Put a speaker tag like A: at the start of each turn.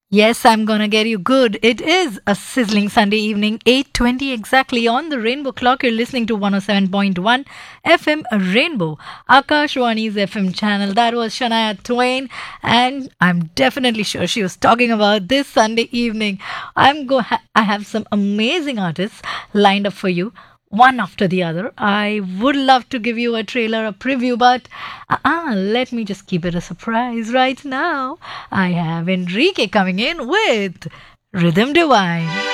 A: Yes, I'm gonna get you good. It is a sizzling Sunday evening, 8:20 exactly on the Rainbow Clock. You're listening to 107.1 FM Rainbow, Akashwani's FM channel. That was Shania Twain, and I'm definitely sure she was talking about this Sunday evening. I have some amazing artists lined up for you, one after the other. I would love to give you a trailer, a preview, but let me just keep it a surprise right now. I have Enrique coming in with Rhythm Divine.